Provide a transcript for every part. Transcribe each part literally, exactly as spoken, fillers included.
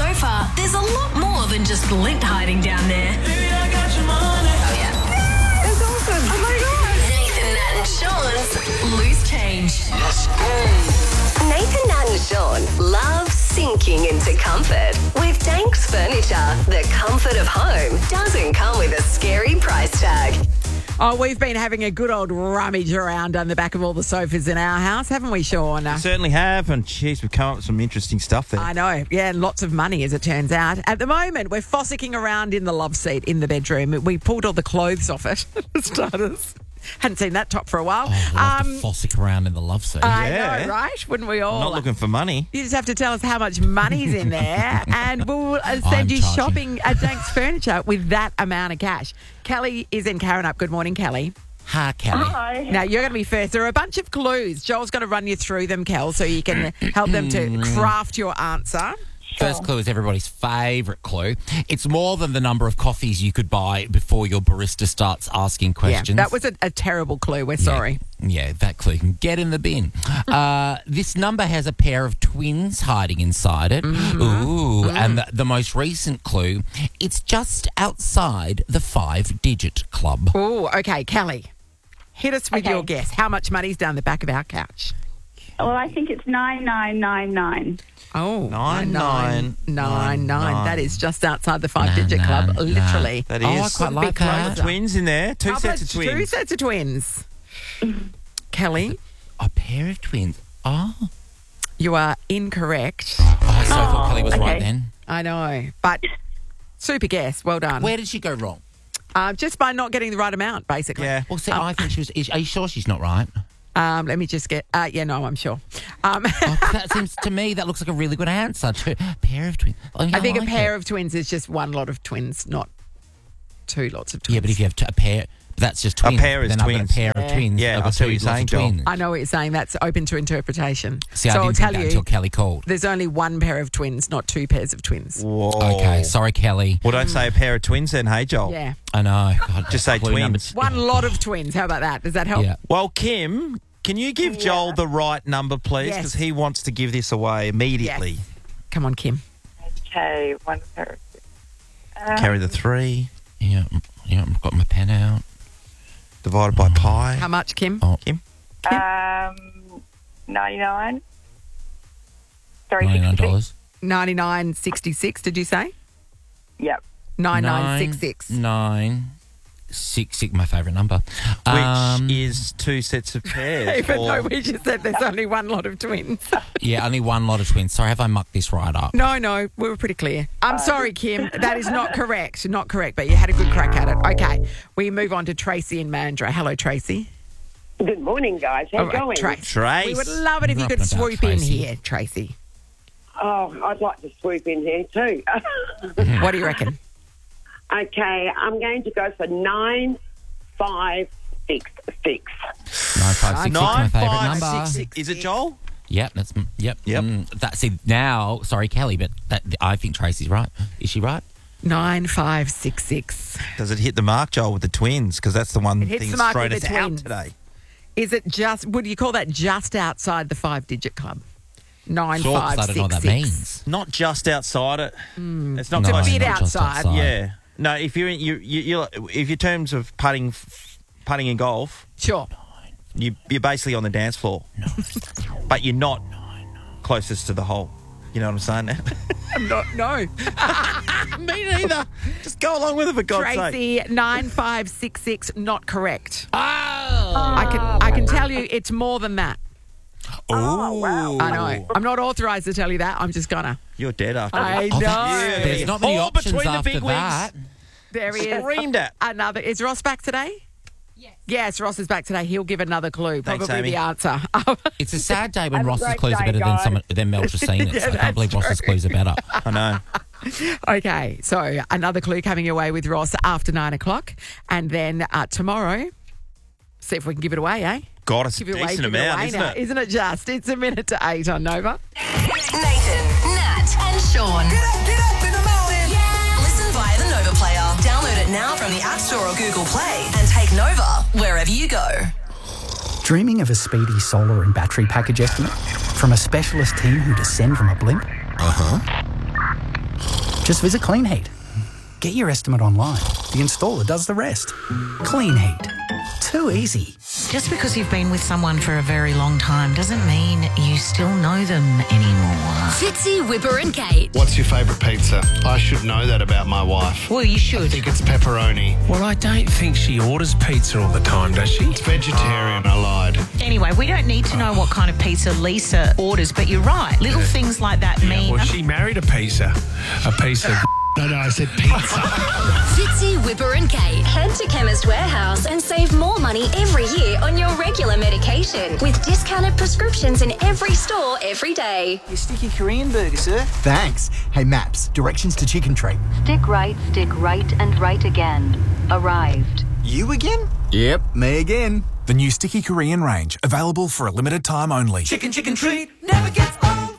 So far, there's a lot more than just lint hiding down there. Baby, I got your money. Oh, yeah. That's awesome. Oh, my God. Nathan, Nat and Sean's Loose Change. Let's go. Nathan, Nat and Sean love sinking into comfort. With Danks Furniture, the comfort of home doesn't come with a scary price tag. Oh, we've been having a good old rummage around on the back of all the sofas in our house, haven't we, Sean? We certainly have, and geez, we've come up with some interesting stuff there. I know, yeah, and lots of money, as it turns out. At the moment, we're fossicking around in the love seat in the bedroom. We pulled all the clothes off it, for starters. Hadn't seen that top for a while. Oh, I love Um, to fossick around in the love seat. I Yeah. know, right? Wouldn't we all? I'm not looking for money. You just have to tell us how much money's in there, and we'll uh, I'm send you charging. shopping at Danks Furniture with that amount of cash. Kelly is in Karrinyup. Good morning, Kelly. Hi, Kelly. Hi. Now, you're going to be first. There are a bunch of clues. Joel's going to run you through them, Kel, so you can help them to craft your answer. First clue is everybody's favourite clue. It's more than the number of coffees you could buy before your barista starts asking questions. Yeah, that was a, a terrible clue. We're Yeah. sorry. Yeah, that clue can get in the bin. uh, this number has a pair of twins hiding inside it. Ooh, and the, the most recent clue, it's just outside the five-digit club. Oh, okay, Kelly. Hit us with Okay. your guess. How much money's down the back of our couch? Well, I think it's nine nine nine nine. Oh, Nine, nine, nine, nine, nine, nine. That nine. is just outside the five-digit Nine, club, nine, literally. That Oh, I is. quite Couldn't be like that. closer. Twins in there. Two How sets about of twins. Two sets of twins. Kelly, A pair of twins. Oh. you are incorrect. Oh, so I thought Kelly was right okay. then. I know, but super guess. Well done. Where did she go wrong? Uh, just by not getting the right amount, basically. Yeah. Well, see, I think she was... Is, are you sure she's not right? Um, let me just get. Uh, yeah, no, I'm sure. Um, Oh, that seems to me that looks like a really good answer. To a pair of twins. Oh, yeah, I think like a pair it. of twins is just one lot of twins, not two lots of twins. Yeah, but if you have t- a pair, that's just twins. pair is then I've got twins. a pair Yeah. of twins. Yeah, I've I got see what two you're lots saying, of Joel. twins. I know what you're saying. That's open to interpretation. See, so I I'll didn't tell think that you, until Kelly called. there's only one pair of twins, not two pairs of twins. Whoa. Okay, sorry, Kelly. Well, don't say a pair of twins then, hey, Joel. Yeah, I know. God, Just say clue number twins. two. one lot of twins. How about that? Does that help? Yeah. Well, Kim, can you give Joel the right number, please? Yes. Because he wants to give this away immediately. Yes. Come on, Kim. Okay, one pair. Um, Carry the three, Yeah, mm, yeah, I've got my pen out. divided by pi. How much, Kim? Oh. Kim? Um, ninety-nine. Sorry, ninety-nine sixty-six. dollars. ninety-nine sixty-six. Did you say? Yep. Nine nine six six. Nine, six, six, my favourite number. Which Um, is two sets of pairs. Even or- though we just said there's only one lot of twins. Yeah, only one lot of twins. Sorry, have I mucked this right up? No, no, we were pretty clear. I'm sorry, Kim. That is not correct. Not correct, but you had a good crack at it. Okay, we move on to Tracy and Mandra. Hello, Tracy. Good morning, guys. How All you right, going? Trace. Trace. We would love it if you could Rapping about swoop in Tracy. here, Tracy. Oh, I'd like to swoop in here too. What do you reckon? Okay, I'm going to go for nine, five, six, six. Nine, five, six, six, my Nine, favourite five, number. six, six. Is it Joel? Yep, that's mm, yep. Yep. Mm, that, see, now, sorry, Kelly, but that, I think Tracy's right. Is she right? Nine five six six. Does it hit the mark, Joel, with the twins? Because that's the one It hits thing the that's mark thrown with us the out twins. today. Is it just? Would you call that just outside the five-digit club? Nine Sure, 'cause five I don't six know what that six. means. Not just outside it. It's not No, quite. bit not just outside. Yeah. No, if you're in, you, you, you, if your terms of putting, f- putting in golf, Sure. you, you're basically on the dance floor, but you're not closest to the hole. You know what I'm saying? I'm not. No. Me neither. Just go along with it, for God's sake. Tracy, nine five six six. Not correct. Oh! I can. I can tell you, it's more than that. Oh, wow. I know. I'm not authorised to tell you that. I'm just gonna. You're dead after I this. Oh, know. that's- There's not many All options between the after big that. There he is. Screamed at. Another. Is Ross back today? Yes. Yes, Ross is back today. He'll give another clue. Thanks, Probably Amy. the answer. It's a sad day when Have a Ross's great clues are day, better than guys. some than Mel just seen it. Yeah, So I that's can't believe Ross's true. clues are better. I know. Okay, so another clue coming your way with Ross after nine o'clock. And then uh, tomorrow, see if we can give it away, eh? God, it's a Give it away, decent give it amount, away isn't now. it? Isn't it just? It's a minute to eight on Nova. Nathan, Nat, and Sean. Get up, get up in the morning. Listen via the Nova Player. Download it now from the App Store or Google Play and take Nova wherever you go. Dreaming of a speedy solar and battery package estimate from a specialist team who descend from a blimp? Uh-huh. Just visit Clean Heat. Get your estimate online. The installer does the rest. Clean Heat. Too easy. Just because you've been with someone for a very long time doesn't mean you still know them anymore. Fitzy, Whipper and Kate. What's your favourite pizza? I should know that about my wife. Well, you should. I think it's pepperoni. Well, I don't think she orders pizza all the time, does she? It's vegetarian, I lied. Anyway, we don't need to know what kind of pizza Lisa orders, but you're right. Little Yeah. things like that mean... Well, she married a pizza. A piece of... No, no, I said pizza. Fitzy, Whipper and Kate. Head to Chemist Warehouse and save more money every year on your regular medication with discounted prescriptions in every store every day. Your sticky Korean burger, sir. Thanks. Hey, Maps, directions to Chicken Treat. Stick right, stick right and right again. Arrived. You again? Yep, me again. The new Sticky Korean range, available for a limited time only. Chicken, chicken treat never gets old.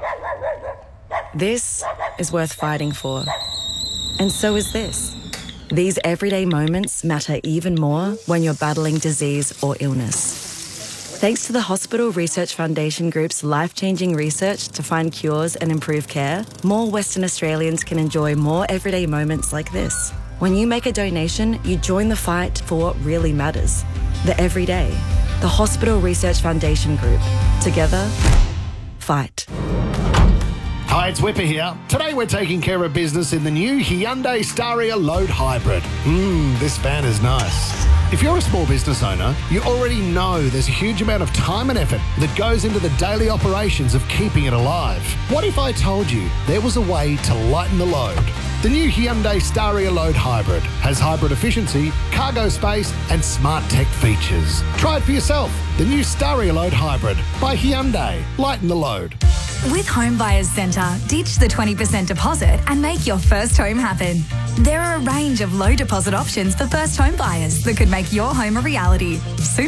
This is worth fighting for. And so is this. These everyday moments matter even more when you're battling disease or illness. Thanks to the Hospital Research Foundation Group's life-changing research to find cures and improve care, more Western Australians can enjoy more everyday moments like this. When you make a donation, you join the fight for what really matters. The everyday. The Hospital Research Foundation Group. Together, fight. Hi, it's Whipper here. Today we're taking care of business in the new Hyundai Staria Load Hybrid. Mmm, this van is nice. If you're a small business owner, you already know there's a huge amount of time and effort that goes into the daily operations of keeping it alive. What if I told you there was a way to lighten the load? The new Hyundai Staria Load Hybrid has hybrid efficiency, cargo space, and smart tech features. Try it for yourself. The new Staria Load Hybrid by Hyundai. Lighten the load. With Home Buyers Centre, ditch the twenty percent deposit and make your first home happen. There are a range of low deposit options for first home buyers that could make your home a reality. Soon